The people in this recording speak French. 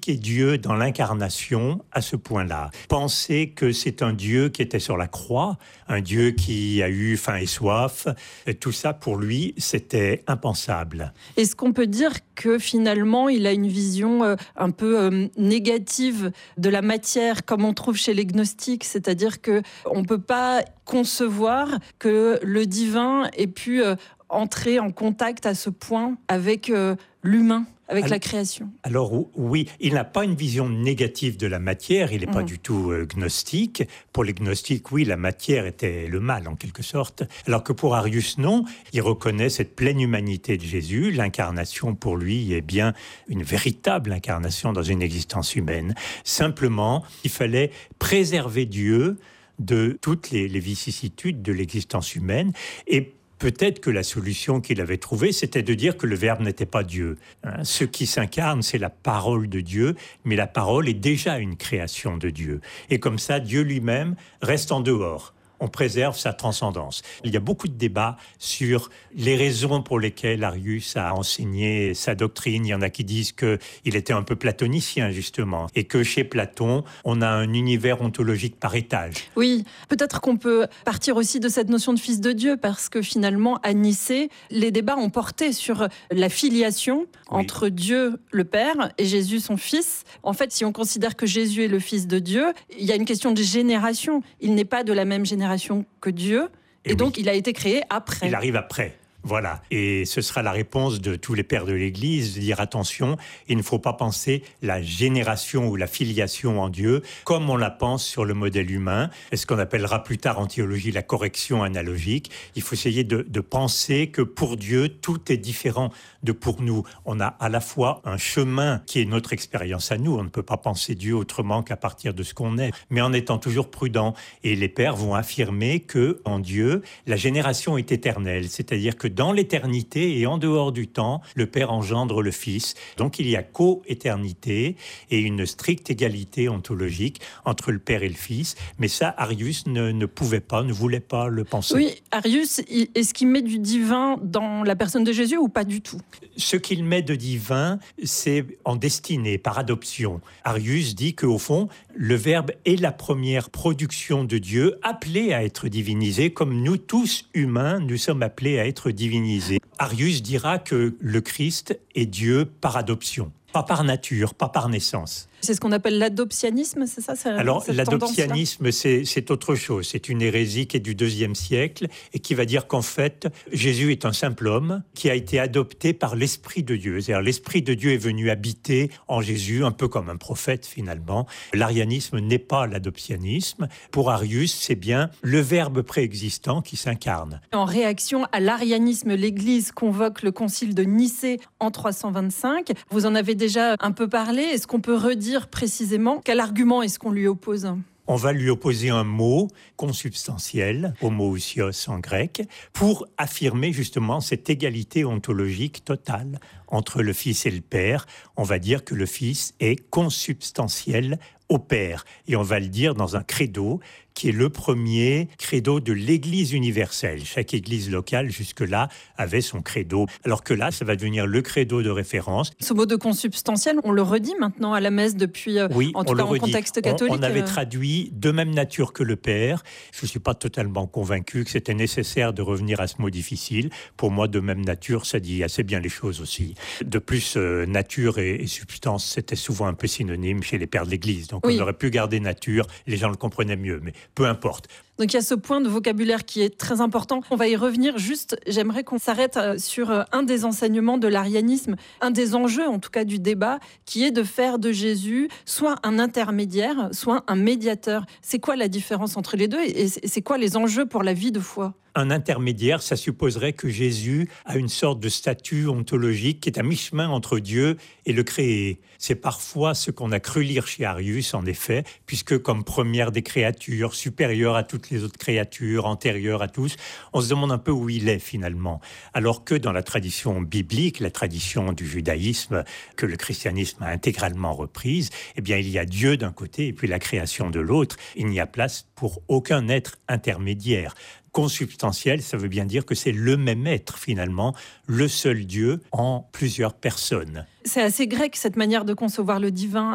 critiquer Dieu dans l'incarnation à ce point-là. Penser que c'est un Dieu qui était sur la croix, un Dieu qui a eu faim et soif, tout ça pour lui, c'était impensable. Est-ce qu'on peut dire que finalement, il a une vision un peu négative de la matière, comme on trouve chez les gnostiques, c'est-à-dire qu'on ne peut pas concevoir que le divin ait pu entrer en contact à ce point avec l'humain, avec la création? Alors oui, il n'a pas une vision négative de la matière, il n'est pas du tout gnostique. Pour les gnostiques, oui, la matière était le mal en quelque sorte. Alors que pour Arius, non, il reconnaît cette pleine humanité de Jésus. L'incarnation pour lui est bien une véritable incarnation dans une existence humaine. Simplement, il fallait préserver Dieu de toutes les vicissitudes de l'existence humaine. Et peut-être que la solution qu'il avait trouvée, c'était de dire que le Verbe n'était pas Dieu. Ce qui s'incarne, c'est la parole de Dieu, mais la parole est déjà une création de Dieu. Et comme ça, Dieu lui-même reste en dehors. On préserve sa transcendance. Il y a beaucoup de débats sur les raisons pour lesquelles Arius a enseigné sa doctrine. Il y en a qui disent qu'il était un peu platonicien, justement, et que chez Platon, on a un univers ontologique par étage. Oui, peut-être qu'on peut partir aussi de cette notion de fils de Dieu, parce que finalement, à Nicée, les débats ont porté sur la filiation entre Dieu, le Père, et Jésus, son Fils. En fait, si on considère que Jésus est le Fils de Dieu, il y a une question de génération. Il n'est pas de la même génération que Dieu, et donc il a été créé après. Il arrive après. Voilà, et ce sera la réponse de tous les pères de l'Église, de dire attention, il ne faut pas penser la génération ou la filiation en Dieu comme on la pense sur le modèle humain, et ce qu'on appellera plus tard en théologie la correction analogique. Il faut essayer de penser que pour Dieu, tout est différent de pour nous. On a à la fois un chemin qui est notre expérience à nous, on ne peut pas penser Dieu autrement qu'à partir de ce qu'on est, mais en étant toujours prudent. Et les pères vont affirmer que en Dieu, la génération est éternelle, c'est-à-dire que dans l'éternité et en dehors du temps, le Père engendre le Fils. Donc il y a co-éternité et une stricte égalité ontologique entre le Père et le Fils. Mais ça, Arius ne pouvait pas, ne voulait pas le penser. Oui, Arius, est-ce qu'il met du divin dans la personne de Jésus ou pas du tout? Ce qu'il met de divin, c'est en destinée, par adoption. Arius dit qu'au fond, le Verbe est la première production de Dieu, appelée à être divinisée, comme nous tous humains, nous sommes appelés à être divinisés. Arius dira que le Christ est Dieu par adoption, pas par nature, pas par naissance. C'est ce qu'on appelle l'adoptianisme, c'est ça? Alors, l'adoptianisme, c'est autre chose. C'est une hérésie qui est du IIe siècle et qui va dire qu'en fait, Jésus est un simple homme qui a été adopté par l'Esprit de Dieu. C'est-à-dire, l'Esprit de Dieu est venu habiter en Jésus, un peu comme un prophète finalement. L'arianisme n'est pas l'adoptianisme. Pour Arius, c'est bien le Verbe préexistant qui s'incarne. En réaction à l'arianisme, l'Église convoque le concile de Nicée en 325. Vous en avez déjà un peu parlé. Est-ce qu'on peut redire précisément quel argument est-ce qu'on lui oppose? On va lui opposer un mot consubstantiel, homoousios en grec, pour affirmer justement cette égalité ontologique totale entre le Fils et le Père. On va dire que le Fils est consubstantiel au Père. Et on va le dire dans un credo qui est le premier credo de l'Église universelle. Chaque église locale, jusque-là, avait son credo. Alors que là, ça va devenir le credo de référence. Ce mot de consubstantiel, on le redit maintenant à la messe depuis, en tout cas en contexte catholique. On avait traduit de même nature que le Père. Je ne suis pas totalement convaincu que c'était nécessaire de revenir à ce mot difficile. Pour moi, de même nature, ça dit assez bien les choses aussi. De plus, nature et substance, c'était souvent un peu synonyme chez les pères de l'Église. Donc on aurait pu garder nature, les gens le comprenaient mieux, mais peu importe. Donc il y a ce point de vocabulaire qui est très important. On va y revenir juste. J'aimerais qu'on s'arrête sur un des enseignements de l'arianisme, un des enjeux en tout cas du débat, qui est de faire de Jésus soit un intermédiaire, soit un médiateur. C'est quoi la différence entre les deux et c'est quoi les enjeux pour la vie de foi ? Un intermédiaire, ça supposerait que Jésus a une sorte de statut ontologique qui est à mi-chemin entre Dieu et le créé. C'est parfois ce qu'on a cru lire chez Arius, en effet, puisque comme première des créatures, supérieure à toutes les autres créatures, antérieure à tous, on se demande un peu où il est finalement. Alors que dans la tradition biblique, la tradition du judaïsme, que le christianisme a intégralement reprise, eh bien il y a Dieu d'un côté et puis la création de l'autre. Il n'y a place pour aucun être intermédiaire. Consubstantiel, ça veut bien dire que c'est le même être finalement, le seul Dieu en plusieurs personnes. C'est assez grec cette manière de concevoir le divin.